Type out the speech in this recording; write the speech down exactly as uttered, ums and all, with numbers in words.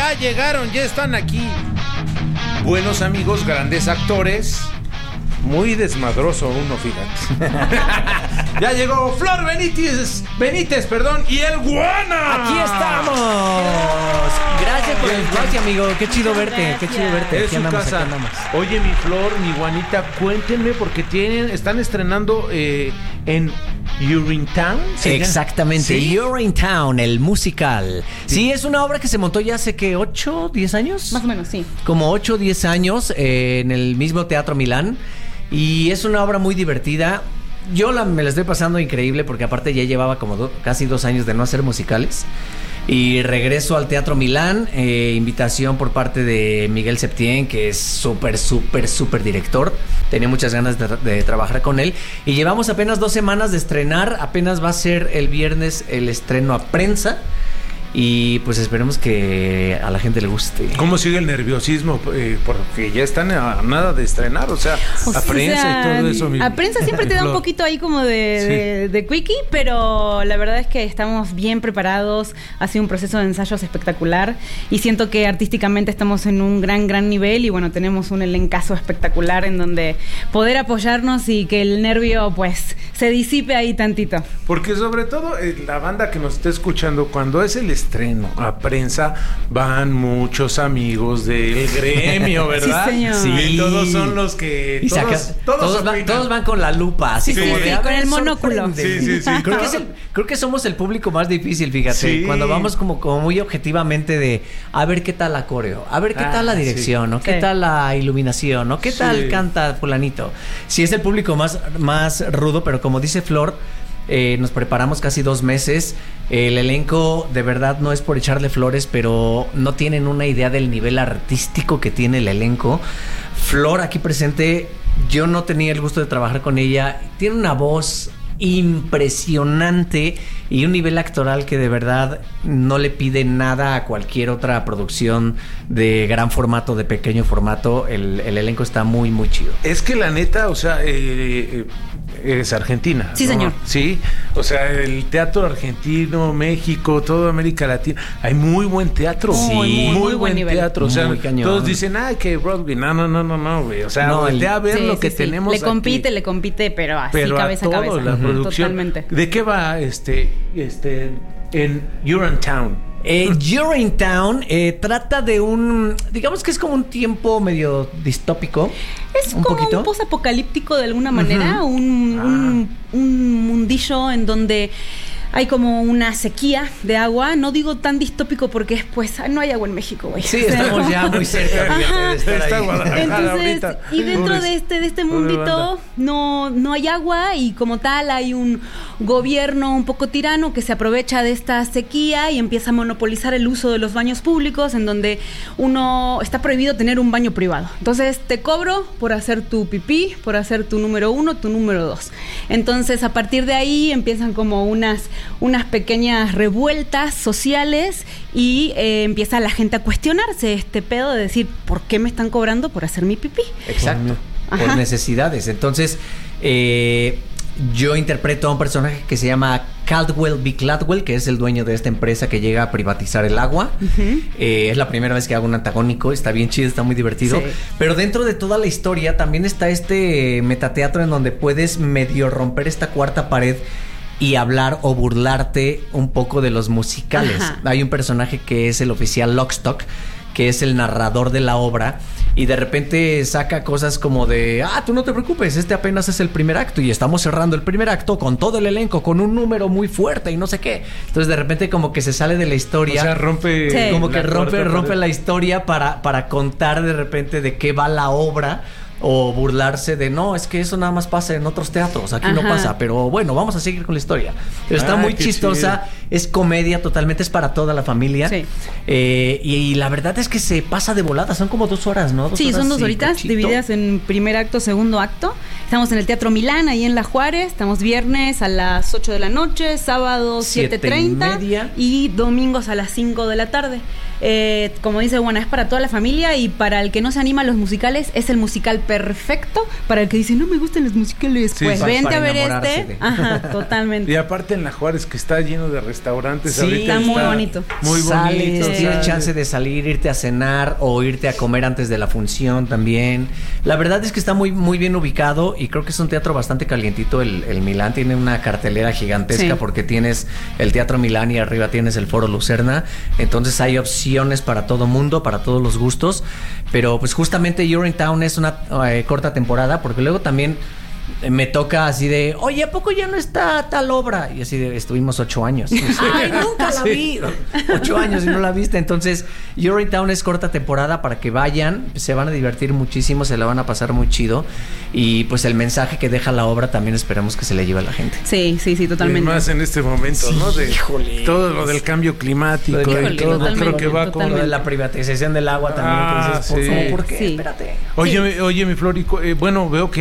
ya llegaron, ya están aquí. Buenos amigos, grandes actores. Muy desmadroso uno, fíjate. Ya llegó Flor Benítez, Benítez, perdón, y el Guana. Aquí estamos. Gracias por el espacio, amigo. Qué chido verte, qué chido verte. Es su andamos, casa. andamos. Oye, mi Flor, mi Guanita, cuéntenme porque tienen, están estrenando eh, en Urinetown. ¿Sí? Exactamente, ¿Sí? Urinetown, el musical. Sí. sí, es una obra que se montó ya hace, ¿qué? ¿ocho, diez años? Más o menos, sí. Como ocho o diez años eh, en el mismo Teatro Milán. Y es una obra muy divertida. Yo la, me la estoy pasando increíble porque aparte ya llevaba como do, casi dos años de no hacer musicales. Y regreso al Teatro Milán, eh, invitación por parte de Miguel Septién, que es súper, súper, súper director. Tenía muchas ganas de, de trabajar con él. Y llevamos apenas dos semanas de estrenar. Apenas va a ser el viernes el estreno a prensa. Y pues esperemos que a la gente le guste. ¿Cómo sigue el nerviosismo? Eh, porque ya están a nada de estrenar, o sea, o a prensa sea, y todo eso. Mi, a prensa siempre te da un poquito ahí como de, sí. de, de quickie, pero la verdad es que estamos bien preparados. Ha sido un proceso de ensayos espectacular y siento que artísticamente estamos en un gran, gran nivel y bueno, tenemos un elencazo espectacular en donde poder apoyarnos y que el nervio pues se disipe ahí tantito. Porque sobre todo eh, la banda que nos está escuchando, cuando es el estreno a prensa, van muchos amigos del gremio, ¿verdad? Sí, señor. Sí. Y todos son los que y todos, saca, todos, todos, van, todos van con la lupa, así sí, como sí, de sí, con el monóculo. Sí, sí, sí. Creo, que es el, creo que somos el público más difícil, fíjate. Sí. Cuando vamos como, como muy objetivamente de a ver qué tal la coreo, a ver qué ah, tal la dirección, sí. o qué sí. tal la iluminación, o qué sí. tal canta fulanito. Sí, es el público más, más rudo, pero como dice Flor, Eh, nos preparamos casi dos meses. El elenco de verdad no es por echarle flores, pero no tienen una idea del nivel artístico que tiene el elenco. Flor aquí presente, yo no tenía el gusto de trabajar con ella. Tiene una voz impresionante y un nivel actoral que de verdad no le pide nada a cualquier otra producción de gran formato, de pequeño formato. El, el elenco está muy, muy chido. Es que la neta, o sea, eh, es Argentina. Sí, ¿no? señor. Sí, o sea, el teatro argentino, México, toda América Latina, hay muy buen teatro. Sí, muy, muy, muy buen nivel. teatro. O sea, muy cañón. Todos dicen, ay, que Broadway. No, no, no, no, no, güey. O sea, no, voltea a ver sí, lo sí, que sí. tenemos Le compite, aquí. le compite, pero así pero cabeza a a todo, cabeza. la Uh-huh. producción. Totalmente. ¿De qué va este, este, en Urinetown? Eh, Urinetown eh, trata de un, digamos que es como un tiempo medio distópico. Es un como poquito. un posapocalíptico de alguna manera, uh-huh. un, ah. un, un mundillo en donde hay como una sequía de agua. No digo tan distópico porque es pues no hay agua en México, güey. Sí, estamos ya muy cerca de estar ahí. Entonces, y dentro de este de este mundito no no hay agua y como tal hay un gobierno un poco tirano que se aprovecha de esta sequía y empieza a monopolizar el uso de los baños públicos, en donde uno está prohibido tener un baño privado. Entonces te cobro por hacer tu pipí, por hacer tu número uno, tu número dos. Entonces a partir de ahí empiezan como unas unas pequeñas revueltas sociales y eh, empieza la gente a cuestionarse este pedo de decir, ¿por qué me están cobrando por hacer mi pipí? Exacto, Ajá. por necesidades. Entonces, eh, yo interpreto a un personaje que se llama Caldwell B. Cladwell, que es el dueño de esta empresa que llega a privatizar el agua. Uh-huh. Eh, es la primera vez que hago un antagónico, está bien chido, está muy divertido. Sí. Pero dentro de toda la historia también está este metateatro en donde puedes medio romper esta cuarta pared y hablar o burlarte un poco de los musicales. Ajá. Hay un personaje que es el oficial Lockstock, que es el narrador de la obra, y de repente saca cosas como de, ah, tú no te preocupes, este apenas es el primer acto y estamos cerrando el primer acto con todo el elenco, con un número muy fuerte y no sé qué. Entonces de repente como que se sale de la historia. O sea, rompe... Sí. Como que rompe, rompe la historia para, para contar de repente de qué va la obra. O burlarse de, no, es que eso nada más pasa en otros teatros, aquí Ajá. no pasa, pero bueno, vamos a seguir con la historia. Pero está ah, muy chistosa, chido. Es comedia totalmente, es para toda la familia. Sí. Eh, y, y la verdad es que se pasa de volada, son como dos horas, ¿no? Dos sí, horas son dos horitas cachito. Divididas en primer acto, segundo acto. Estamos en el Teatro Milán, ahí en La Juárez. Estamos viernes a las ocho de la noche, sábado siete treinta y, y domingos a las cinco de la tarde. Eh, como dice Juana, es para toda la familia y para el que no se anima a los musicales, es el musical perfecto. Para el que dice, no me gustan los musicales, sí, pues para, vente para a ver este. De... Ajá, totalmente. Y aparte en La Juárez, que está lleno de restaurantes. restaurantes. Sí, ahorita está muy bonito. Muy Sales, bonito. tienes sí. chance de salir, irte a cenar o irte a comer antes de la función también. La verdad es que está muy, muy bien ubicado y creo que es un teatro bastante calientito. El, el Milán tiene una cartelera gigantesca Sí. porque tienes el Teatro Milán y arriba tienes el Foro Lucerna. Entonces hay opciones para todo mundo, para todos los gustos. Pero pues justamente Urinetown es una eh, corta temporada porque luego también me toca así de, oye, ¿a poco ya no está tal obra? Y así de, estuvimos ocho años. Ay, nunca la vi. Ocho años y no la viste. Entonces, Urinetown es corta temporada para que vayan. Se van a divertir muchísimo, se la van a pasar muy chido. Y pues el mensaje que deja la obra también esperemos que se le lleve a la gente. Sí, sí, sí, totalmente. Y más en este momento, Sí, ¿no? De híjole. todo lo del cambio climático. Lo del y cambio todo, climático, creo que va con... Lo de la privatización del agua también. Ah, que dices, ¿por, sí. cómo? ¿Por qué? Sí. Espérate. Oye, oye, mi Flor, y cu- eh, bueno, veo que